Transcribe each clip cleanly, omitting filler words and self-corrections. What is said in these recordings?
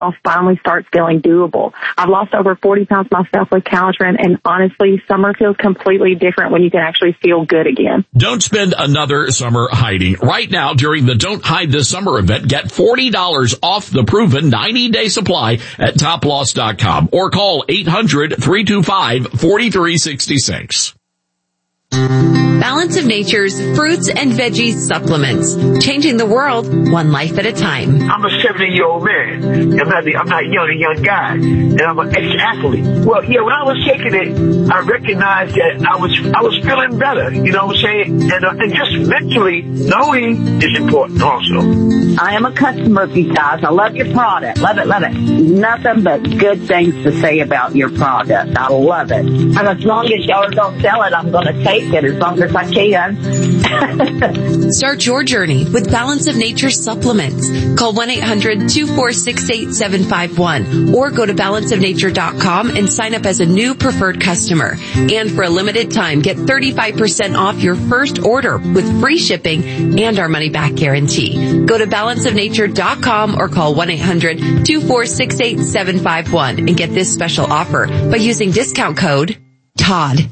finally starts feeling doable. I've lost over 40 pounds myself with Calitrin, and honestly, summer feels completely different when you can actually feel good again. Don't spend another summer hiding. Right now, during the Don't Hide This Summer event, get $40 off the proven 90-day supply at toploss.com or call 800-325-4366. Balance of Nature's fruits and veggies supplements, changing the world one life at a time. I'm a 70-year-old man. I'm not a young guy, and I'm an ex-athlete. Well, yeah, when I was taking it, I recognized that I was feeling better. You know what I'm saying? And just mentally knowing is important also. I am a customer of you guys. I love your product. Love it, love it. Nothing but good things to say about your product. I love it. And as long as y'all don't sell it, I'm going to take it as long as I can. Start your journey with Balance of Nature supplements. Call 1-800-246-8751 or go to balanceofnature.com and sign up as a new preferred customer. And for a limited time, get 35% off your first order with free shipping and our money-back guarantee. Go to balanceofnature.com or call 1-800-246-8751 and get this special offer by using discount code TODD.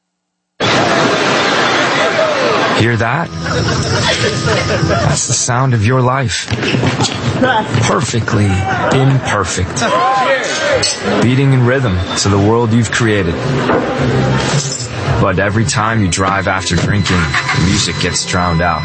Hear that? That's the sound of your life. Perfectly imperfect. Beating in rhythm to the world you've created. But every time you drive after drinking, the music gets drowned out.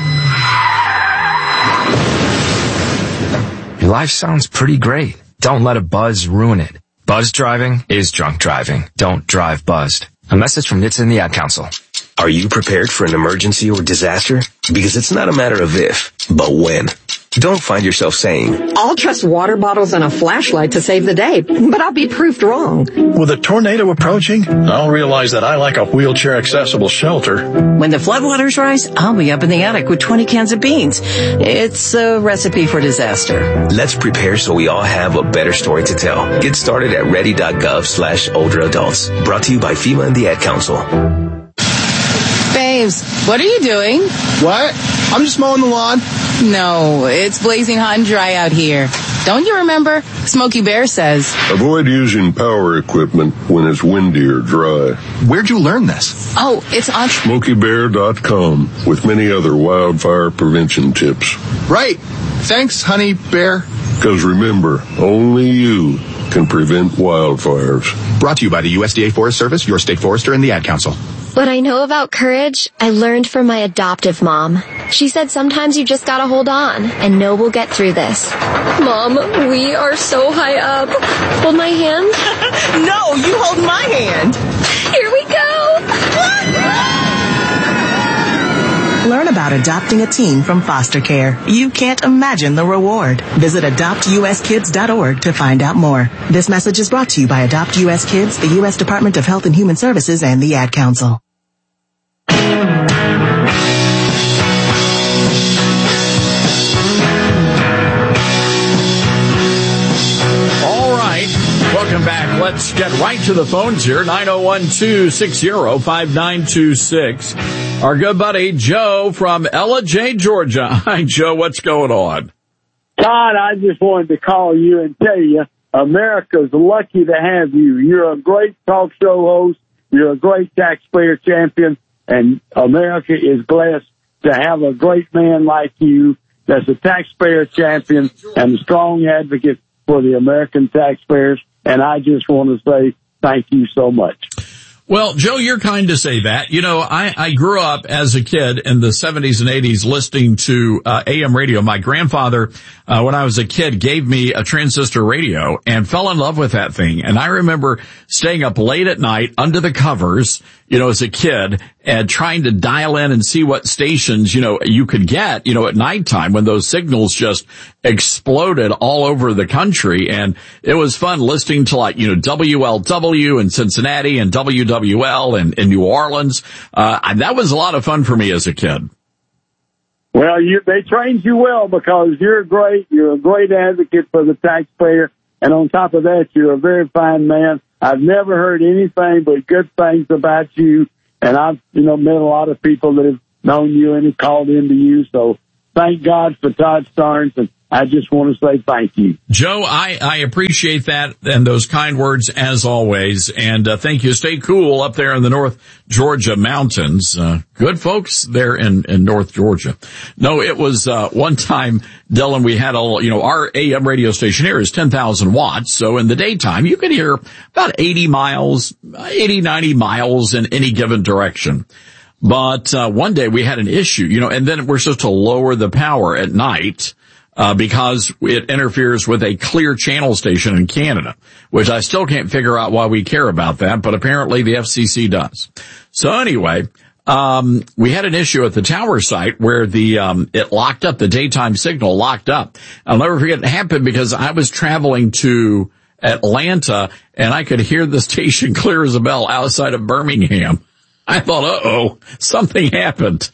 Your life sounds pretty great. Don't let a buzz ruin it. Buzz driving is drunk driving. Don't drive buzzed. A message from NHTSA and the Ad Council. Are you prepared for an emergency or disaster? Because it's not a matter of if, but when. Don't find yourself saying, I'll trust water bottles and a flashlight to save the day, but I'll be proved wrong. With a tornado approaching, I'll realize that I like a wheelchair-accessible shelter. When the floodwaters rise, I'll be up in the attic with 20 cans of beans. It's a recipe for disaster. Let's prepare so we all have a better story to tell. Get started at ready.gov/older adults. Brought to you by FEMA and the Ad Council. Babes, what are you doing? What? I'm just mowing the lawn. No, it's blazing hot and dry out here. Don't you remember? Smokey Bear says, avoid using power equipment when it's windy or dry. Where'd you learn this? Oh, it's on SmokeyBear.com with many other wildfire prevention tips. Right. Thanks, Honey Bear. Because remember, only you can prevent wildfires. Brought to you by the USDA Forest Service, your state forester, and the Ad Council. What I know about courage, I learned from my adoptive mom. She said sometimes you just gotta hold on and know we'll get through this. Mom, we are so high up. Hold my hand. No, you hold my hand. Here we go. Learn about adopting a teen from foster care. You can't imagine the reward. Visit adoptuskids.org to find out more. This message is brought to you by Adopt US Kids, the U.S. Department of Health and Human Services, and the Ad Council. Welcome back. Let's get right to the phones here. 901-260-5926. Our good buddy Joe from Ella J, Georgia. Hi, Joe. What's going on? Todd, I just wanted to call you and tell you America's lucky to have you. You're a great talk show host. You're a great taxpayer champion. And America is blessed to have a great man like you that's a taxpayer champion and a strong advocate for the American taxpayers. And I just want to say thank you so much. Well, Joe, you're kind to say that. You know, I grew up as a kid in the 70s and 80s listening to AM radio. My grandfather, when I was a kid, gave me a transistor radio and fell in love with that thing. And I remember staying up late at night under the covers, you know, as a kid and trying to dial in and see what stations, you know, you could get, you know, at nighttime when those signals just exploded all over the country. And it was fun listening to, like, you know, WLW in Cincinnati and WWL in New Orleans. That was a lot of fun for me as a kid. Well, they trained you well because you're great. You're a great advocate for the taxpayer. And on top of that, you're a very fine man. I've never heard anything but good things about you. And I've, you know, met a lot of people that have known you and have called into you. So thank God for Todd Starnes. And I just want to say thank you. Joe, I appreciate that and those kind words as always. And thank you. Stay cool up there in the North Georgia mountains. Good folks there in North Georgia. No, it was one time, Dylan, we had our AM radio station here is 10,000 watts. So in the daytime, you could hear about 90 miles in any given direction. But one day we had an issue, and then we're supposed to lower the power at night because it interferes with a clear channel station in Canada, which I still can't figure out why we care about that, but apparently the FCC does. So anyway, we had an issue at the tower site where it locked up, the daytime signal locked up. I'll never forget it happened because I was traveling to Atlanta and I could hear the station clear as a bell outside of Birmingham. I thought, something happened.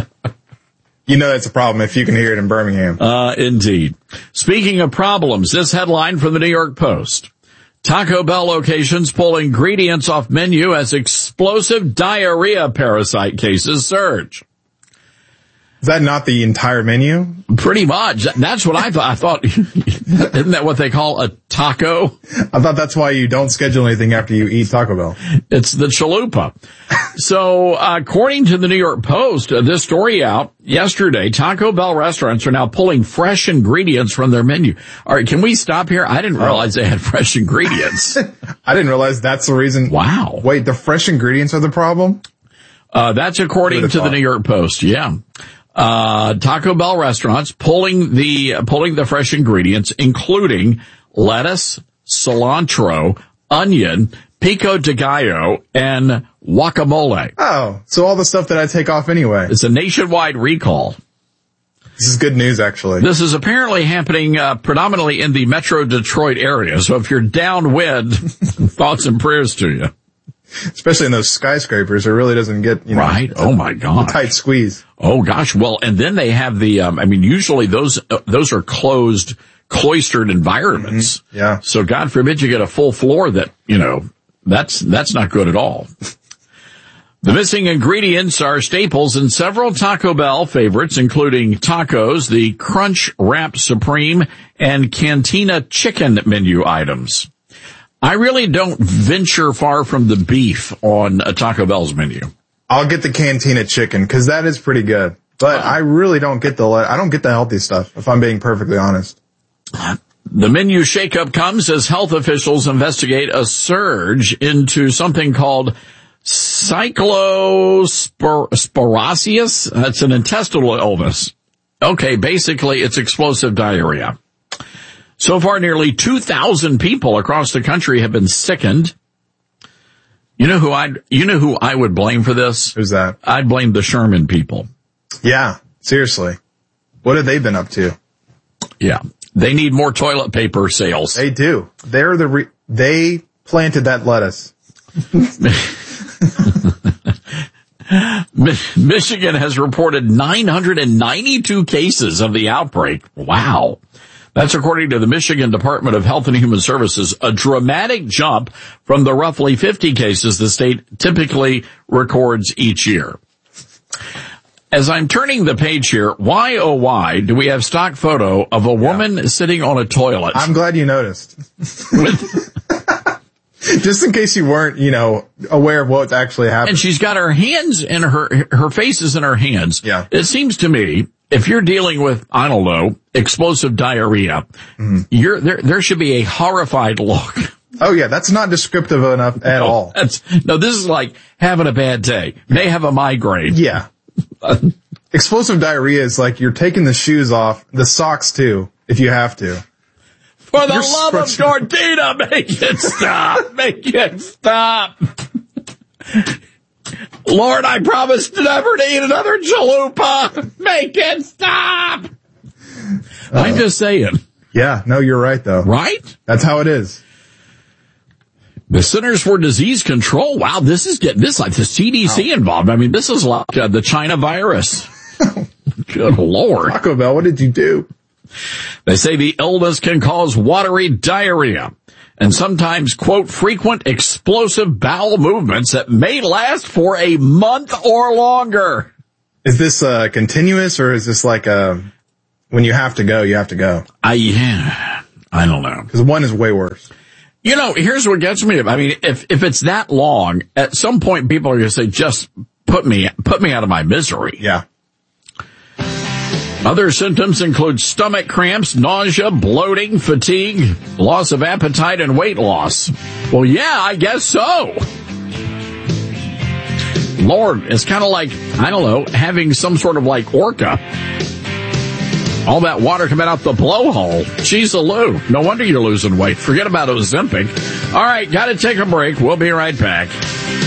That's a problem if you can hear it in Birmingham. Indeed. Speaking of problems, this headline from the New York Post. Taco Bell locations pull ingredients off menu as explosive diarrhea parasite cases surge. Is that not the entire menu? Pretty much. That's what I thought. I thought, isn't that what they call a taco? I thought that's why you don't schedule anything after you eat Taco Bell. It's the chalupa. So, according to the New York Post, this story out yesterday, Taco Bell restaurants are now pulling fresh ingredients from their menu. All right, can we stop here? I didn't realize they had fresh ingredients. I didn't realize that's the reason. Wow. Wait, the fresh ingredients are the problem? That's according to the New York Post, yeah. Taco Bell restaurants pulling the fresh ingredients, including lettuce, cilantro, onion, pico de gallo, and guacamole. Oh, so all the stuff that I take off anyway. It's a nationwide recall. This is good news, actually. This is apparently happening predominantly in the Metro Detroit area. So if you're downwind, thoughts and prayers to you. Especially in those skyscrapers, it really doesn't get, right. Oh my God. A tight squeeze. Oh gosh. Well, and then they have the, usually those are cloistered environments. Mm-hmm. Yeah. So God forbid you get a full floor that, that's not good at all. The missing ingredients are staples in several Taco Bell favorites, including tacos, the Crunch Wrap Supreme, and Cantina chicken menu items. I really don't venture far from the beef on a Taco Bell's menu. I'll get the Cantina chicken because that is pretty good. But I really don't get the healthy stuff, if I'm being perfectly honest. The menu shakeup comes as health officials investigate a surge into something called cyclosporiasis. That's an intestinal illness. Okay, basically it's explosive diarrhea. So far, nearly 2,000 people across the country have been sickened. You know who I would blame for this? Who's that? I'd blame the Sherman people. Yeah, seriously. What have they been up to? Yeah. They need more toilet paper sales. They do. They planted that lettuce. Michigan has reported 992 cases of the outbreak. Wow. That's according to the Michigan Department of Health and Human Services, a dramatic jump from the roughly 50 cases the state typically records each year. As I'm turning the page here, why oh why do we have stock photo of a woman sitting on a toilet? I'm glad you noticed. Just in case you weren't, aware of what's actually happening. And she's got her hands in her face is in her hands. Yeah. It seems to me, if you're dealing with, I don't know, explosive diarrhea, there should be a horrified look. Oh yeah, that's not descriptive enough at all. This is like having a bad day. May have a migraine. Yeah. Explosive diarrhea is like you're taking the shoes off, the socks too, if you have to. For the love of Gordita, make it stop! Make it stop! Lord, I promise never to eat another chalupa! Make it stop! I'm just saying. Yeah, no, you're right though. Right? That's how it is. The Centers for Disease Control. Wow, this is like the CDC involved. I mean, this is like the China virus. Good Lord. Taco Bell, what did you do? They say the illness can cause watery diarrhea and sometimes, quote, frequent explosive bowel movements that may last for a month or longer. Is this continuous or is this like a when you have to go, you have to go. I don't know. Because one is way worse. You know, here's what gets me. I mean, if it's that long, at some point people are going to say, just put me out of my misery. Yeah. Other symptoms include stomach cramps, nausea, bloating, fatigue, loss of appetite, and weight loss. Well, yeah, I guess so. Lord, it's kind of like, I don't know, having some sort of like orca. All that water coming out the blowhole. Jeez-a-loo. No wonder you're losing weight. Forget about Ozempic. All right, got to take a break. We'll be right back.